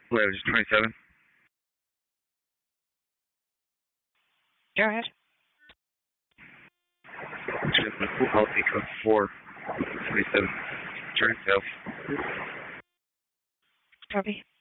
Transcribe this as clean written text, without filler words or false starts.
Hello, just 27. Go ahead. Just the full policy code 427. Turn south. Copy.